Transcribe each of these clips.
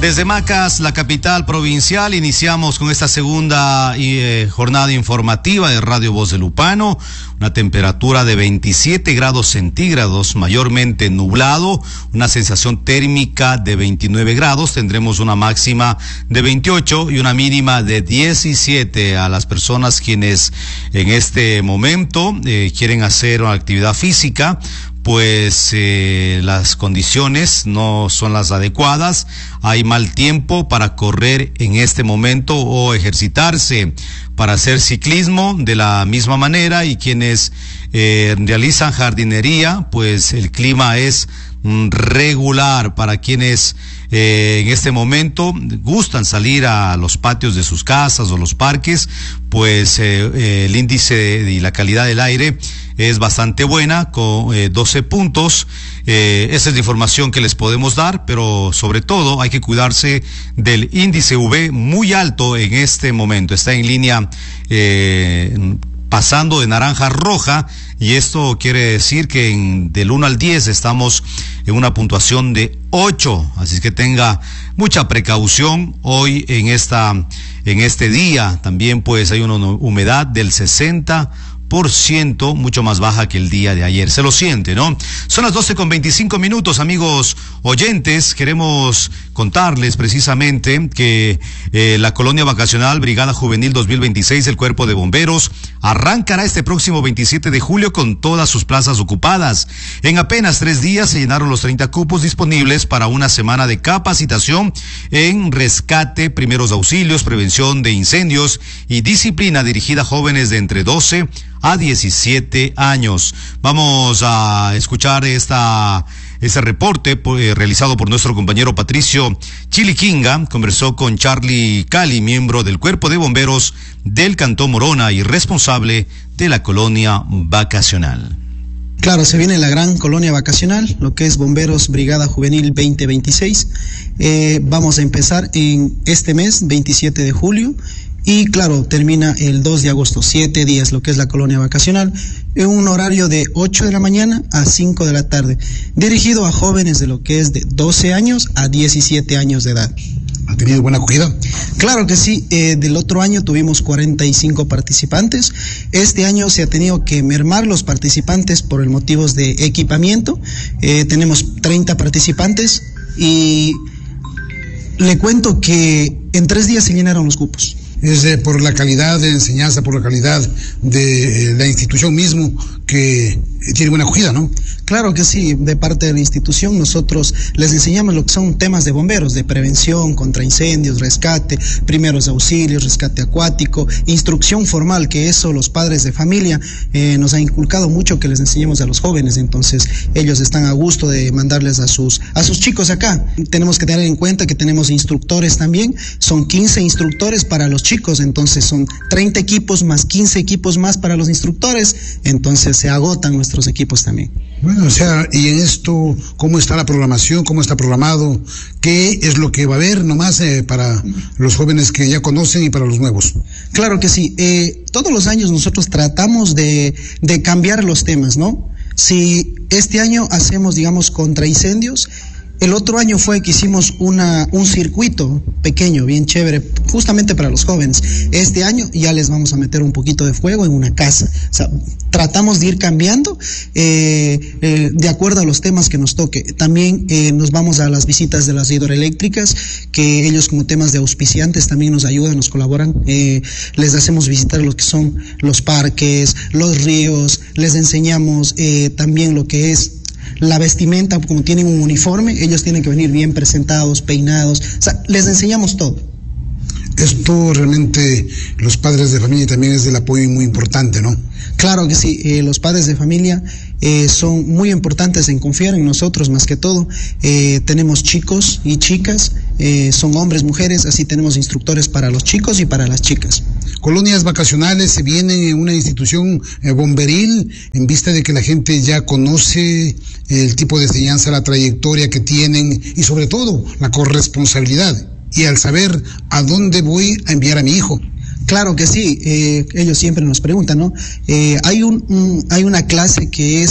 Desde Macas, la capital provincial, iniciamos con esta segunda jornada informativa de Radio Voz de Lupano. Una temperatura de 27 grados centígrados, mayormente nublado, una sensación térmica de 29 grados. Tendremos una máxima de 28 y una mínima de 17. A las personas quienes en este momento quieren hacer una actividad física, pues las condiciones no son las adecuadas, hay mal tiempo para correr en este momento o ejercitarse, para hacer ciclismo de la misma manera, y quienes realizan jardinería, pues el clima es regular. Para quienes en este momento gustan salir a los patios de sus casas o los parques, pues el índice y la calidad del aire es bastante buena, con 12 puntos. Esa es la información que les podemos dar, pero sobre todo hay que cuidarse del índice UV muy alto en este momento. Está en línea pasando de naranja a roja, y esto quiere decir que del 1 al 10 estamos en una puntuación de 8, así es que tenga mucha precaución hoy en este día. También pues hay una humedad del 60%, mucho más baja que el día de ayer. Se lo siente, ¿no? Son las 12:25, amigos oyentes. Queremos contarles precisamente que la colonia vacacional Brigada Juvenil 2026 del Cuerpo de Bomberos arrancará este próximo 27 de julio con todas sus plazas ocupadas. En apenas 3 días se llenaron los 30 cupos disponibles para una semana de capacitación en rescate, primeros auxilios, prevención de incendios y disciplina dirigida a jóvenes de entre 12 a 17 años. Vamos a escuchar ese reporte realizado por nuestro compañero Patricio Chiliquinga. Conversó con Charlie Cali, miembro del Cuerpo de Bomberos del Cantón Morona y responsable de la colonia vacacional. Claro, se viene la gran colonia vacacional, lo que es Bomberos Brigada Juvenil 2026. Vamos a empezar en este mes, 27 de julio. Y claro, termina el 2 de agosto, 7 días, lo que es la colonia vacacional, en un horario de 8 de la mañana a 5 de la tarde, dirigido a jóvenes de lo que es de 12 años a 17 años de edad. ¿Ha tenido buena acogida? Claro que sí. Del otro año tuvimos 45 participantes. Este año se ha tenido que mermar los participantes por el motivos de equipamiento. Tenemos 30 participantes y le cuento que en 3 días se llenaron los cupos. Es por la calidad de enseñanza, por la calidad de la institución mismo que tiene buena acogida, ¿no? Claro que sí, de parte de la institución nosotros les enseñamos lo que son temas de bomberos, de prevención contra incendios, rescate, primeros auxilios, rescate acuático, instrucción formal, que eso los padres de familia nos han inculcado mucho que les enseñemos a los jóvenes, entonces ellos están a gusto de mandarles a sus chicos acá. Tenemos que tener en cuenta que tenemos instructores también, son 15 instructores para los chicos, entonces son 30 equipos más 15 equipos más para los instructores, entonces se agotan nuestros equipos también. Bueno, o sea, y en esto, ¿cómo está la programación? ¿Cómo está programado? ¿Qué es lo que va a haber nomás para los jóvenes que ya conocen y para los nuevos? Claro que sí. Todos los años nosotros tratamos de cambiar los temas, ¿no? Si este año hacemos, digamos, contra incendios, el otro año fue que hicimos un circuito pequeño, bien chévere, justamente para los jóvenes. Este año ya les vamos a meter un poquito de fuego en una casa. O sea, tratamos de ir cambiando de acuerdo a los temas que nos toque. También nos vamos a las visitas de las hidroeléctricas, que ellos como temas de auspiciantes también nos ayudan, nos colaboran. Les hacemos visitar lo que son los parques, los ríos, les enseñamos también lo que es la vestimenta, como tienen un uniforme, ellos tienen que venir bien presentados, peinados, o sea, les enseñamos todo. Esto realmente, los padres de familia también es del apoyo muy importante, ¿no? Claro que sí, los padres de familia son muy importantes en confiar en nosotros más que todo. Tenemos chicos y chicas, son hombres, mujeres, así tenemos instructores para los chicos y para las chicas. Colonias vacacionales se vienen en una institución bomberil, en vista de que la gente ya conoce el tipo de enseñanza, la trayectoria que tienen y sobre todo la corresponsabilidad, y al saber a dónde voy a enviar a mi hijo. Claro que sí, ellos siempre nos preguntan, ¿no? Hay una clase que es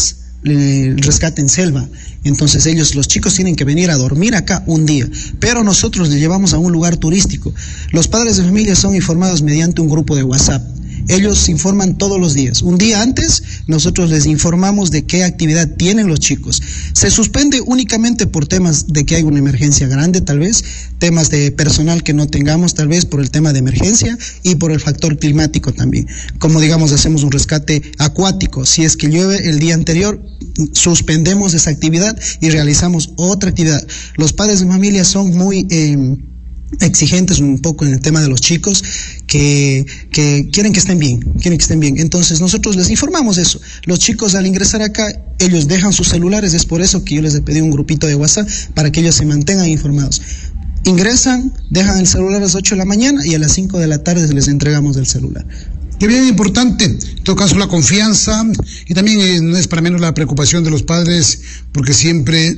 el rescate en selva. Entonces los chicos tienen que venir a dormir acá un día, pero nosotros les llevamos a un lugar turístico. Los padres de familia son informados mediante un grupo de WhatsApp. Ellos se informan todos los días. Un día antes, nosotros les informamos de qué actividad tienen los chicos. Se suspende únicamente por temas de que hay una emergencia grande, tal vez, temas de personal que no tengamos, tal vez, por el tema de emergencia y por el factor climático también. Como digamos, hacemos un rescate acuático. Si es que llueve el día anterior, suspendemos esa actividad y realizamos otra actividad. Los padres de familia son muy exigentes un poco en el tema de los chicos que quieren que estén bien. Entonces nosotros les informamos eso. Los chicos al ingresar acá, ellos dejan sus celulares, es por eso que yo les he pedido un grupito de WhatsApp para que ellos se mantengan informados. Ingresan, dejan el celular a las 8 de la mañana y a las 5 de la tarde les entregamos el celular. Qué bien importante, en todo caso la confianza y también no es para menos la preocupación de los padres porque siempre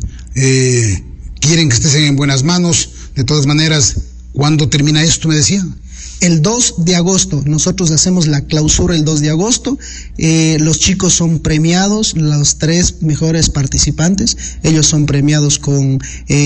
quieren que estén en buenas manos. De todas maneras, ¿cuándo termina esto, me decía? El 2 de agosto, nosotros hacemos la clausura el 2 de agosto, los chicos son premiados, los 3 mejores participantes, ellos son premiados con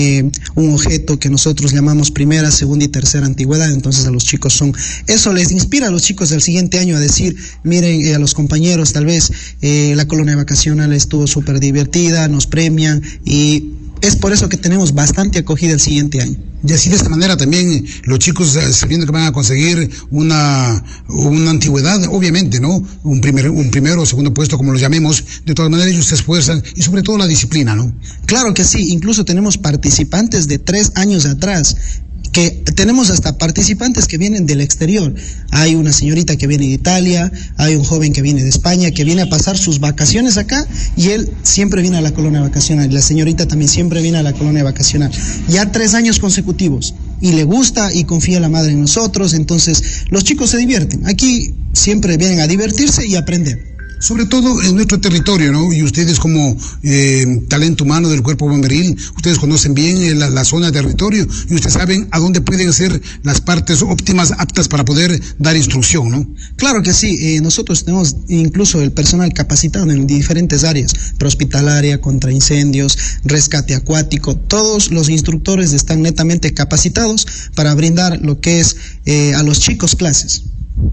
un objeto que nosotros llamamos primera, segunda y tercera antigüedad. Entonces a los chicos eso les inspira a los chicos del siguiente año a decir, miren, a los compañeros tal vez, la colonia vacacional estuvo súper divertida, nos premian y es por eso que tenemos bastante acogida el siguiente año. Y así de esta manera también los chicos, sabiendo que van a conseguir una antigüedad, obviamente, ¿no? Un primero o segundo puesto, como lo llamemos, de todas maneras ellos se esfuerzan y sobre todo la disciplina, ¿no? Claro que sí, incluso tenemos participantes de 3 años atrás, que tenemos hasta participantes que vienen del exterior. Hay una señorita que viene de Italia, hay un joven que viene de España, que viene a pasar sus vacaciones acá y él siempre viene a la colonia vacacional. La señorita también siempre viene a la colonia vacacional. Ya 3 años consecutivos. Y le gusta y confía la madre en nosotros, entonces los chicos se divierten. Aquí siempre vienen a divertirse y aprender. Sobre todo en nuestro territorio, ¿no? Y ustedes como talento humano del cuerpo bomberil, ustedes conocen bien la zona de territorio y ustedes saben a dónde pueden ser las partes óptimas, aptas para poder dar instrucción, ¿no? Claro que sí, nosotros tenemos incluso el personal capacitado en diferentes áreas, prehospitalaria, contra incendios, rescate acuático, todos los instructores están netamente capacitados para brindar lo que es a los chicos clases.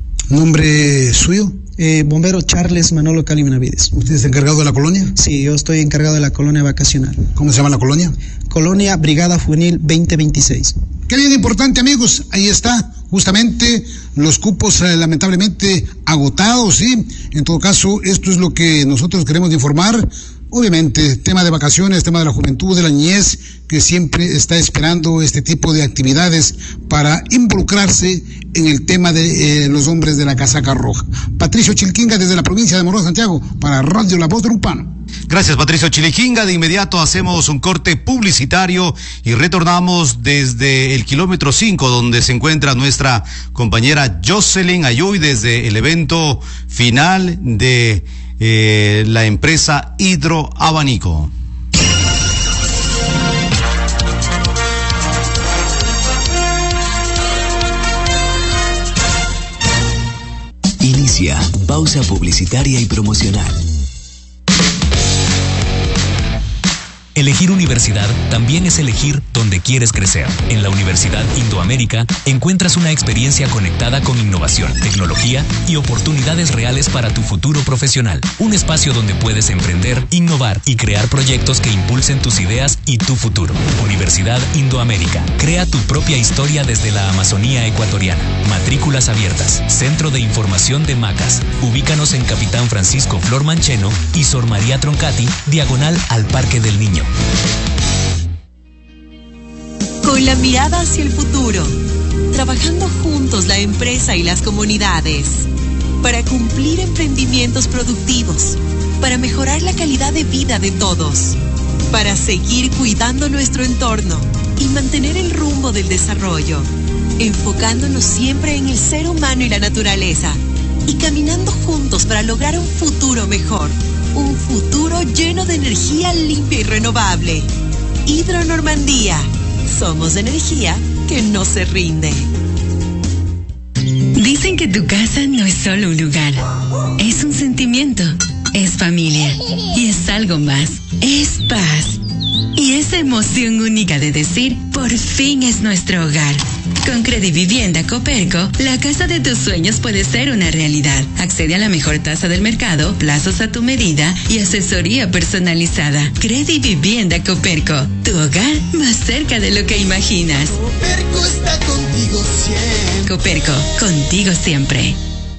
¿Nombre suyo? Bombero Charles Manolo Cali Benavides. ¿Usted es encargado de la colonia? Sí, yo estoy encargado de la colonia vacacional. ¿Cómo se llama la colonia? Colonia Brigada Juvenil 2026. Qué bien importante, amigos. Ahí está, justamente, los cupos lamentablemente agotados, ¿sí? En todo caso, esto es lo que nosotros queremos informar. Obviamente, tema de vacaciones, tema de la juventud, de la niñez, que siempre está esperando este tipo de actividades para involucrarse en el tema de los hombres de la casaca roja. Patricio Chilquinga desde la provincia de Morón, Santiago, para Radio La Voz del Upano. Gracias, Patricio Chilquinga. De inmediato hacemos un corte publicitario y retornamos desde el kilómetro 5, donde se encuentra nuestra compañera Jocelyn Ayuy desde el evento final de la empresa Hidroabanico. Inicia pausa publicitaria y promocional. Elegir universidad también es elegir dónde quieres crecer. En la Universidad Indoamérica encuentras una experiencia conectada con innovación, tecnología y oportunidades reales para tu futuro profesional. Un espacio donde puedes emprender, innovar y crear proyectos que impulsen tus ideas y tu futuro. Universidad Indoamérica. Crea tu propia historia desde la Amazonía ecuatoriana. Matrículas abiertas. Centro de Información de Macas. Ubícanos en Capitán Francisco Flor Mancheno y Sor María Troncati, diagonal al Parque del Niño. Con la mirada hacia el futuro, trabajando juntos la empresa y las comunidades, para cumplir emprendimientos productivos, para mejorar la calidad de vida de todos, para seguir cuidando nuestro entorno y mantener el rumbo del desarrollo, enfocándonos siempre en el ser humano y la naturaleza, y caminando juntos para lograr un futuro mejor. Un futuro lleno de energía limpia y renovable. Hidro Normandía. Somos energía que no se rinde. Dicen que tu casa no es solo un lugar, es un sentimiento. es familia y es algo más, es paz. Y esa emoción única de decir, por fin es nuestro hogar. Con Credivivienda Coperco, la casa de tus sueños puede ser una realidad. Accede a la mejor tasa del mercado, plazos a tu medida y asesoría personalizada. Credivivienda Coperco, tu hogar más cerca de lo que imaginas. Coperco está contigo siempre. Coperco, contigo siempre.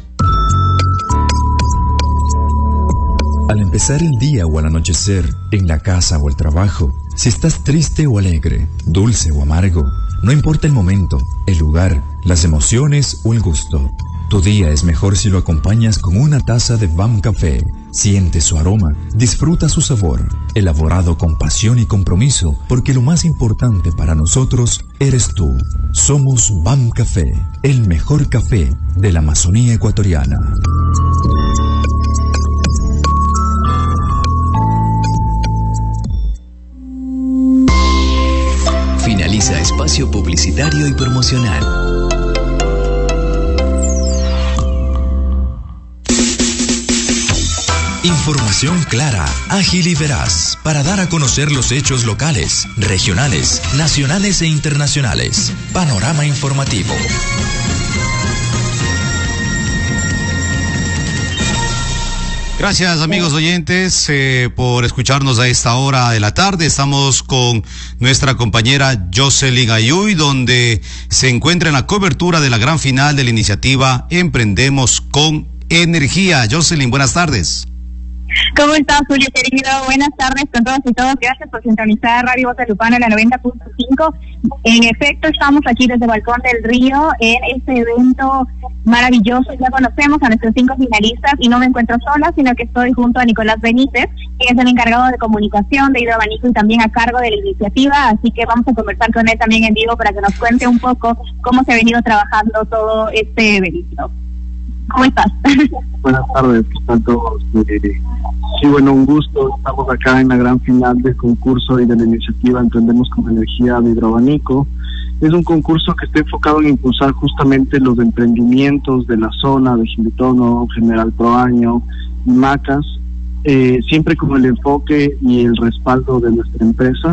Al empezar el día o al anochecer, en la casa o el trabajo, si estás triste o alegre, dulce o amargo, no importa el momento, el lugar, las emociones o el gusto. Tu día es mejor si lo acompañas con una taza de BAM Café. Siente su aroma, disfruta su sabor, elaborado con pasión y compromiso, porque lo más importante para nosotros eres tú. Somos BAM Café, el mejor café de la Amazonía ecuatoriana. Finaliza espacio publicitario y promocional. Información clara, ágil y veraz para dar a conocer los hechos locales, regionales, nacionales e internacionales. Panorama informativo. Gracias, amigos oyentes, por escucharnos a esta hora de la tarde. Estamos con nuestra compañera Jocelyn Ayuy, donde se encuentra en la cobertura de la gran final de la iniciativa Emprendemos con Energía. Jocelyn, buenas tardes. ¿Cómo estás, Julio querido? Buenas tardes con todos y todas. Gracias por sintonizar Radio Voz de Lupano en la 90.5. En efecto, estamos aquí desde Balcón del Río en este evento maravilloso. Ya conocemos a nuestros 5 finalistas y no me encuentro sola, sino que estoy junto a Nicolás Benítez, que es el encargado de comunicación de Hidroabanico y también a cargo de la iniciativa. Así que vamos a conversar con él también en vivo para que nos cuente un poco cómo se ha venido trabajando todo este evento. ¿Cómo estás? Buenas tardes, ¿qué tal todos? Sí, bueno, un gusto. Estamos acá en la gran final del concurso y de la iniciativa Emprendemos con Energía de Hidroabanico. Es un concurso que está enfocado en impulsar justamente los emprendimientos de la zona de Gilitono, General Proaño y Macas, siempre con el enfoque y el respaldo de nuestra empresa.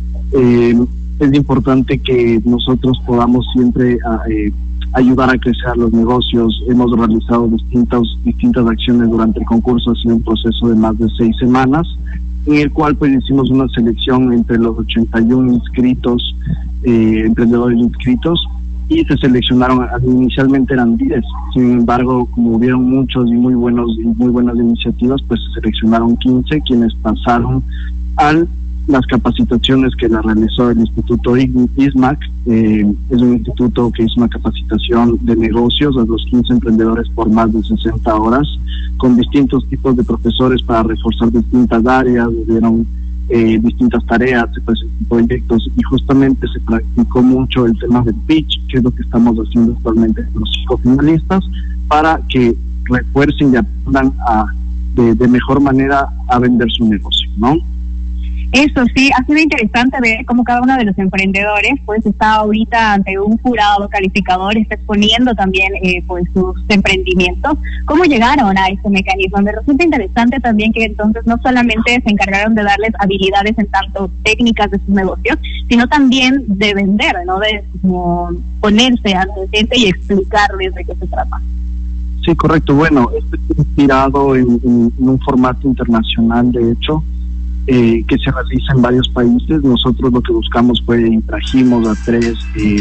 Es importante que nosotros podamos siempre ayudar a crecer los negocios. Hemos realizado distintas acciones durante el concurso. Ha sido un proceso de más de 6 semanas, en el cual pues hicimos una selección entre los 81 inscritos, emprendedores inscritos, y se seleccionaron, inicialmente eran 10, sin embargo, como hubieron muchos y muy buenas iniciativas, pues se seleccionaron 15 quienes pasaron a las capacitaciones que la realizó el Instituto ISMAC. Es un instituto que hizo una capacitación de negocios a los 15 emprendedores por más de 60 horas, con distintos tipos de profesores para reforzar distintas áreas. Hubieron distintas tareas, se presentaron proyectos y justamente se practicó mucho el tema del pitch, que es lo que estamos haciendo actualmente con los 5 finalistas, para que refuercen y aprendan de mejor manera a vender su negocio, ¿no? Eso sí, ha sido interesante ver cómo cada uno de los emprendedores pues está ahorita ante un jurado calificador, está exponiendo también pues sus emprendimientos. ¿Cómo llegaron a este mecanismo? Me resulta interesante también que entonces no solamente se encargaron de darles habilidades en tanto técnicas de sus negocios, sino también de vender, ¿no? De como ponerse ante gente y explicarles de qué se trata. Sí, correcto. Bueno, esto está inspirado en un formato internacional, de hecho, que se realiza en varios países. Nosotros lo que buscamos fue trajimos a tres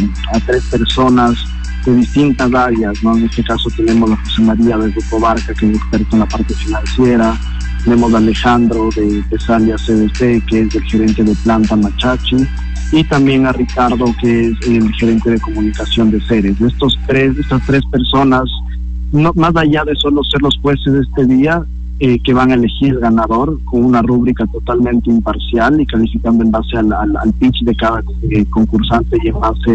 personas de distintas áreas, ¿no? En este caso tenemos a José María de Grupo Barca, que es experto en la parte financiera. Tenemos a Alejandro de Tesalia CDC, que es el gerente de planta Machachi, y también a Ricardo, que es el gerente de comunicación de Ceres. Estas tres personas, no, más allá de solo ser los jueces de este día, que van a elegir ganador con una rúbrica totalmente imparcial y calificando en base al pitch de cada concursante y en base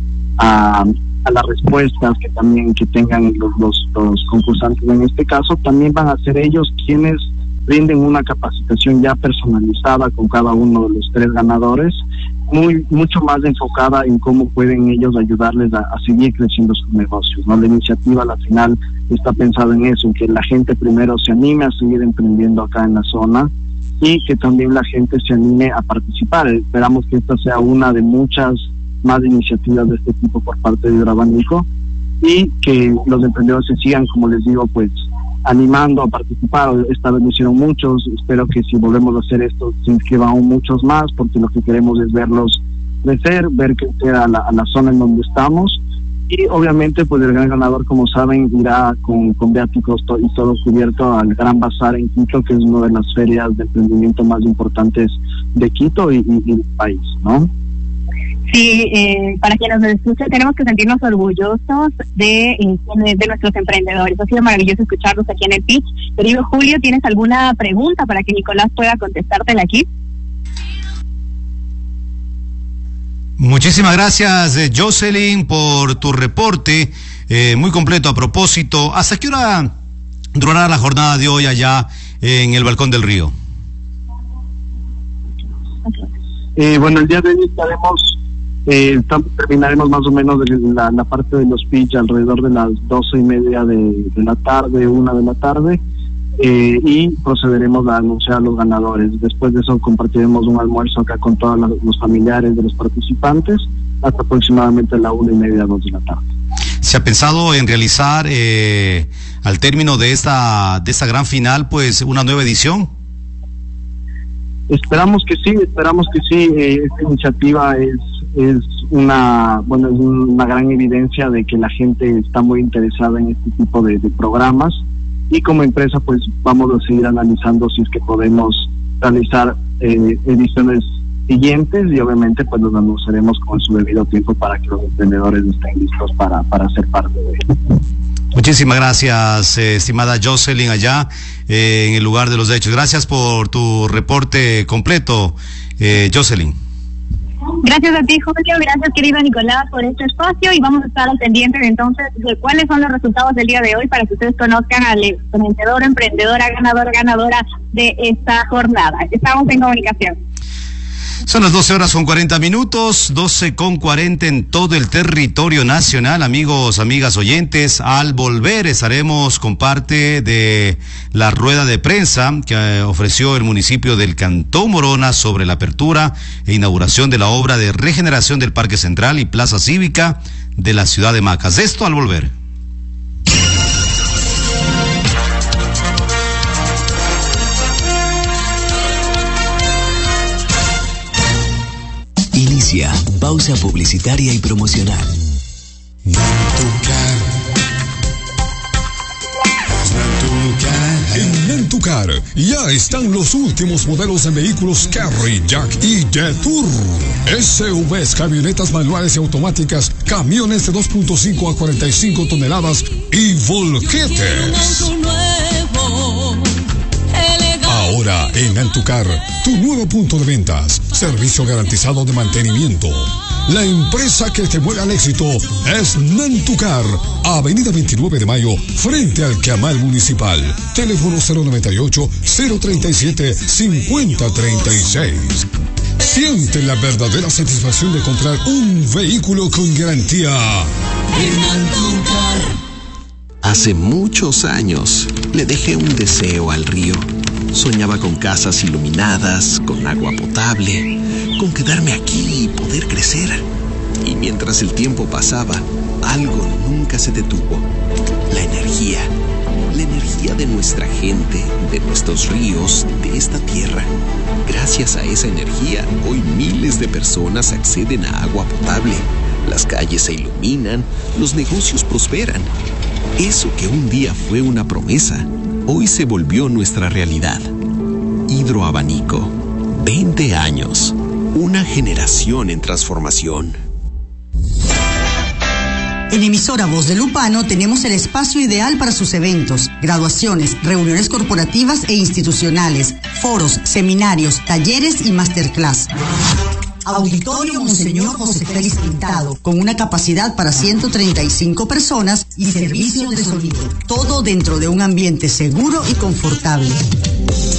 a las respuestas que tengan los concursantes. En este caso también van a ser ellos quienes rinden una capacitación ya personalizada con cada uno de los 3 ganadores, mucho más enfocada en cómo pueden ellos ayudarles a seguir creciendo sus negocios, ¿no? La iniciativa al final está pensada en eso, en que la gente primero se anime a seguir emprendiendo acá en la zona y que también la gente se anime a participar. Esperamos que esta sea una de muchas más iniciativas de este tipo por parte de Hidroabanico y que los emprendedores se sigan, como les digo, pues animando a participar. Esta vez lo hicieron muchos, espero que si volvemos a hacer esto se inscriban aún muchos más, porque lo que queremos es verlos crecer, ver crecer a la zona en donde estamos, y obviamente pues el gran ganador, como saben, irá con viáticos y todo cubierto al Gran Bazar en Quito, que es una de las ferias de emprendimiento más importantes de Quito y del país, ¿no? Sí, para quienes nos escuchan, tenemos que sentirnos orgullosos de nuestros emprendedores. Ha sido maravilloso escucharlos aquí en el pitch. Querido Julio, ¿tienes alguna pregunta para que Nicolás pueda contestártela aquí? Muchísimas gracias, Jocelyn, por tu reporte muy completo. A propósito, ¿hasta qué hora durará la jornada de hoy allá en el Balcón del Río? Bueno, el día de hoy terminaremos más o menos la parte de los pitch alrededor de las 12:30 de la tarde, 1 de la tarde, y procederemos a anunciar a los ganadores. Después de eso compartiremos un almuerzo acá con todos los familiares de los participantes hasta aproximadamente la 1:30, 2 de la tarde. ¿Se ha pensado en realizar al término de esta gran final pues una nueva edición? Esperamos que sí. Esta iniciativa es una gran evidencia de que la gente está muy interesada en este tipo de programas, y como empresa pues vamos a seguir analizando si es que podemos realizar ediciones siguientes, y obviamente pues los anunciaremos con su debido tiempo para que los emprendedores estén listos para ser parte de ello. Muchísimas gracias, estimada Jocelyn, allá en el lugar de los hechos. Gracias por tu reporte completo, Jocelyn. Gracias a ti, Julio. Gracias, querido Nicolás, por este espacio, y vamos a estar al pendiente entonces de cuáles son los resultados del día de hoy para que ustedes conozcan al emprendedor, emprendedora, ganadora de esta jornada. Estamos en comunicación. Son las 12:40, 12:40 en todo el territorio nacional. Amigos, amigas oyentes, al volver estaremos con parte de la rueda de prensa que ofreció el municipio del Cantón Morona sobre la apertura e inauguración de la obra de regeneración del Parque Central y Plaza Cívica de la ciudad de Macas. Esto al volver. Inicia pausa publicitaria y promocional. En Nantucar ya están los últimos modelos de vehículos Carry, Jack y Jetour. SUVs, camionetas manuales y automáticas, camiones de 2.5 a 45 toneladas y volquetes. Ahora en Nantucar, tu nuevo punto de ventas, servicio garantizado de mantenimiento. La empresa que te mueve al éxito es Nantucar, Avenida 29 de Mayo, frente al Camal Municipal. Teléfono 098-037-5036. Siente la verdadera satisfacción de comprar un vehículo con garantía en Nantucar. Hace muchos años le dejé un deseo al río. Soñaba con casas iluminadas, con agua potable, con quedarme aquí y poder crecer. Y mientras el tiempo pasaba, algo nunca se detuvo. La energía de nuestra gente, de nuestros ríos, de esta tierra. Gracias a esa energía, hoy miles de personas acceden a agua potable. Las calles se iluminan, los negocios prosperan. Eso que un día fue una promesa, hoy se volvió nuestra realidad. Hidroabanico, 20 años, una generación en transformación. En Emisora Voz del Lupano tenemos el espacio ideal para sus eventos, graduaciones, reuniones corporativas e institucionales, foros, seminarios, talleres y masterclass. Auditorio Monseñor José Félix Pintado, con una capacidad para 135 personas y servicios de sonido. Todo dentro de un ambiente seguro y confortable.